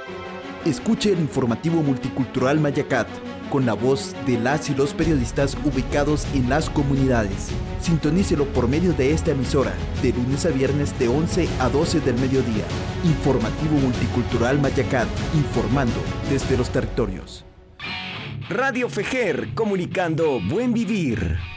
Escuche el informativo multicultural Mayacat, con la voz de las y los periodistas ubicados en las comunidades. Sintonícelo por medio de esta emisora, de lunes a viernes de 11 a 12 del mediodía. Informativo multicultural Mayacat, informando desde los territorios. Radio Fejer, comunicando buen vivir.